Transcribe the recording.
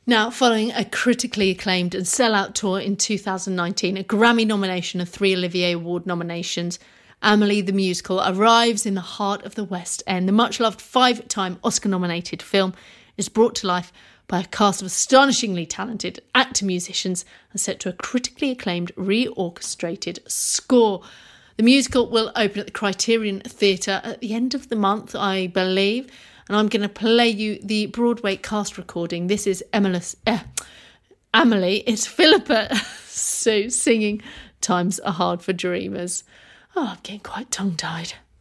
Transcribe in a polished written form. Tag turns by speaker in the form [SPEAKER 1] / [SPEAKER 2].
[SPEAKER 1] Now, following a critically acclaimed and sellout tour in 2019, a Grammy nomination and 3 Olivier Award nominations, Amelie the Musical arrives in the heart of the West End. The much-loved 5-time Oscar-nominated film is brought to life by a cast of astonishingly talented actor-musicians and set to a critically acclaimed reorchestrated score. The musical will open at the Criterion Theatre at the end of the month, I believe, and I'm going to play you the Broadway cast recording. This is Amelie. It's Philippa Soo singing "Times Are Hard for Dreamers." Oh, I'm getting quite tongue-tied.